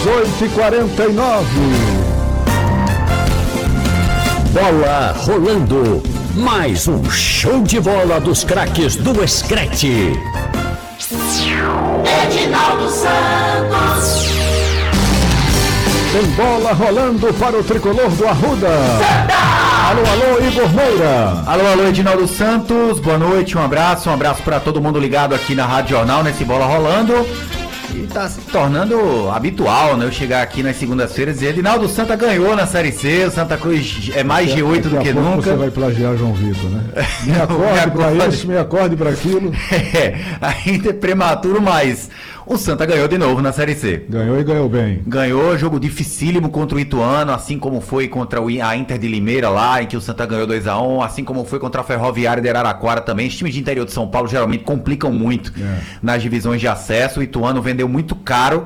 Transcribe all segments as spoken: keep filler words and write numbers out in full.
oito e quarenta e nove. Bola rolando. Mais um show de bola dos craques do Screte. Edinaldo Santos. Tem bola rolando para o tricolor do Arruda. Alô, alô, Igor Moura. Alô, alô, Edinaldo Santos. Boa noite, um abraço, um abraço para todo mundo ligado aqui na Rádio Jornal, nesse Bola Rolando. E tá se tornando habitual, né? Eu chegar aqui nas segundas-feiras e dizer, Edinaldo Santa ganhou na Série C, o Santa Cruz é mais G oito do que nunca. Você vai plagiar João Vitor, né? Me acorde para isso, me acorde para aquilo. É, ainda é prematuro, mas o Santa ganhou de novo na Série C. Ganhou e ganhou bem. Ganhou, jogo dificílimo contra o Ituano, assim como foi contra a Inter de Limeira lá, em que o Santa ganhou dois a um, assim como foi contra a Ferroviária de Araraquara também. Os times de interior de São Paulo geralmente complicam muito é. nas divisões de acesso. O Ituano vendeu muito caro,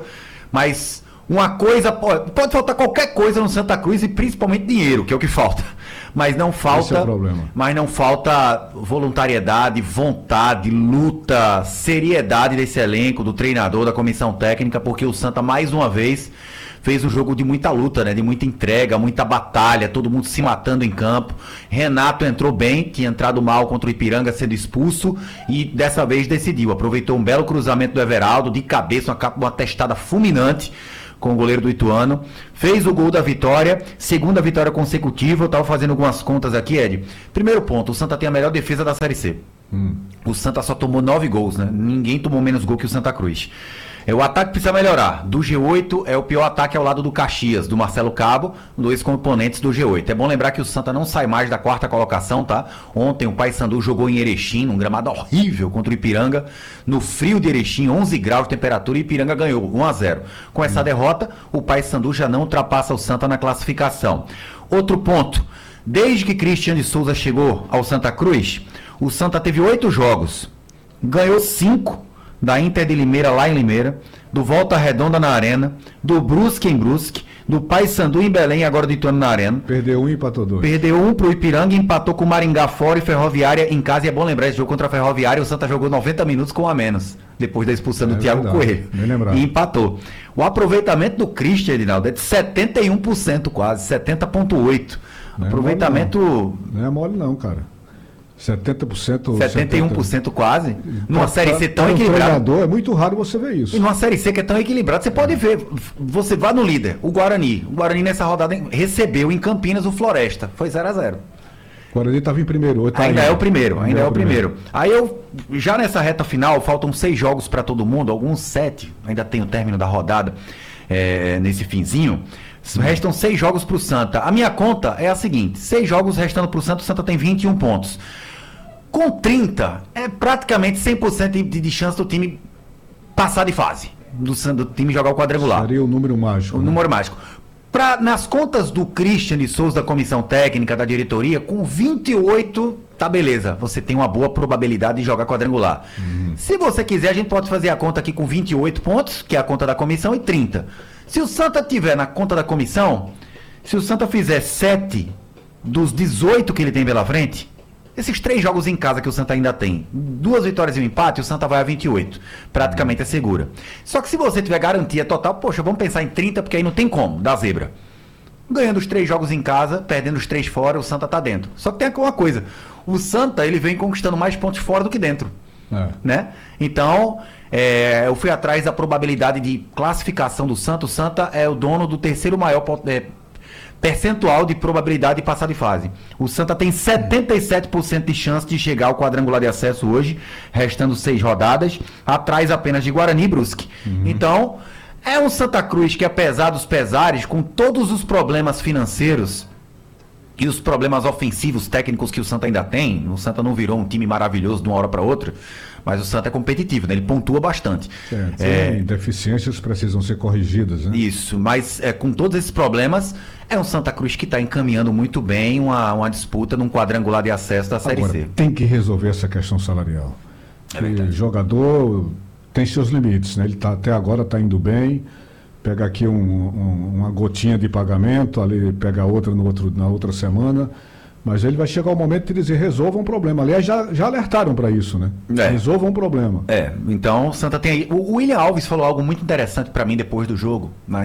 mas uma coisa, pode, pode faltar qualquer coisa no Santa Cruz e principalmente dinheiro, que é o que falta. Mas não falta, Esse é o problema. mas não falta voluntariedade, vontade, luta, seriedade desse elenco, do treinador, da comissão técnica, porque o Santa mais uma vez fez um jogo de muita luta, né? De muita entrega, muita batalha, todo mundo se matando em campo. Renato entrou bem, tinha entrado mal contra o Ipiranga, sendo expulso, e dessa vez decidiu. Aproveitou um belo cruzamento do Everaldo, de cabeça, uma, uma testada fulminante com o goleiro do Ituano, fez o gol da vitória, segunda vitória consecutiva. Eu estava fazendo algumas contas aqui, Ed. Primeiro ponto, o Santa tem a melhor defesa da Série C. Hum. O Santa só tomou nove gols, né? Ninguém tomou menos gol que o Santa Cruz. É, o ataque precisa melhorar. Do G oito é o pior ataque ao lado do Caxias, do Marcelo Cabo, dois componentes do G oito. É bom lembrar que o Santa não sai mais da quarta colocação, tá? Ontem o Paysandu jogou em Erechim, num gramado horrível contra o Ipiranga, no frio de Erechim, onze graus de temperatura, e Ipiranga ganhou um a zero. Com essa derrota, o Paysandu já não ultrapassa o Santa na classificação. Outro ponto, desde que Christian de Souza chegou ao Santa Cruz, o Santa teve oito jogos, ganhou cinco, da Inter de Limeira lá em Limeira, do Volta Redonda na Arena, do Brusque em Brusque, do Paysandu em Belém, agora do Ituano na Arena. Perdeu um e empatou dois. Perdeu um pro Ipiranga, empatou com o Maringá fora e Ferroviária em casa. E é bom lembrar, esse jogo contra a Ferroviária, o Santa jogou noventa minutos com um a menos, depois da expulsão é do Thiago Coelho. E empatou. O aproveitamento do Christian, Edinaldo, é de setenta e um por cento quase, setenta vírgula oito por cento. Não aproveitamento... É mole, não. não é mole não, cara. setenta por cento. setenta e um por cento quase. Numa pra, Série C tão um equilibrada. É muito raro você ver isso. E numa Série C que é tão equilibrada, você pode ver. Você vai no líder, o Guarani. O Guarani nessa rodada recebeu em Campinas o Floresta. Foi zero a zero. O Guarani estava em primeiro. Tá ainda aí. é o primeiro, ainda, ainda é o primeiro. primeiro. Aí eu, já nessa reta final, faltam seis jogos para todo mundo, alguns sete. Ainda tem o término da rodada é, nesse finzinho. Restam seis jogos para o Santa. A minha conta é a seguinte: seis jogos restando para o Santa, o Santa tem vinte e um pontos. Com trinta, é praticamente cem por cento de, de chance do time passar de fase, do, do time jogar o quadrangular. Seria o número mágico. O né? número mágico. Pra, nas contas do Christian de Souza, da comissão técnica, da diretoria, com vinte e oito, tá beleza. Você tem uma boa probabilidade de jogar quadrangular. Uhum. Se você quiser, a gente pode fazer a conta aqui com vinte e oito pontos, que é a conta da comissão, e trinta. Se o Santa tiver na conta da comissão, se o Santa fizer sete dos dezoito que ele tem pela frente, esses três jogos em casa que o Santa ainda tem, duas vitórias e um empate, o Santa vai a vinte e oito. Praticamente é segura. Só que se você tiver garantia total, poxa, vamos pensar em trinta, porque aí não tem como, dá zebra. Ganhando os três jogos em casa, perdendo os três fora, o Santa tá dentro. Só que tem uma coisa, o Santa, ele vem conquistando mais pontos fora do que dentro. É. Né? Então, é, eu fui atrás da probabilidade de classificação do Santa. O Santa é o dono do terceiro maior é, percentual de probabilidade de passar de fase. O Santa tem setenta e sete por cento de chance de chegar ao quadrangular de acesso hoje, restando seis rodadas, atrás apenas de Guarani e Brusque. Uhum. Então, é um Santa Cruz que, apesar dos pesares, com todos os problemas financeiros e os problemas ofensivos técnicos que o Santa ainda tem, o Santa não virou um time maravilhoso de uma hora para outra, mas o Santa é competitivo, né? Ele pontua bastante. Certo. É, deficiências precisam ser corrigidas, né? Isso, mas é, com todos esses problemas, é um Santa Cruz que está encaminhando muito bem uma, uma disputa num quadrangular de acesso da Série Agora, C. Tem que resolver essa questão salarial. É o jogador tem seus limites, né? Ele tá, até agora está indo bem, pega aqui um, um, uma gotinha de pagamento, ali pega outra no outro, na outra semana. Mas ele vai chegar o momento de dizer, resolvam um problema. Aliás, já, já alertaram para isso, né? É. Resolvam um problema. É, então o Santa tem aí... O William Alves falou algo muito interessante para mim depois do jogo, né?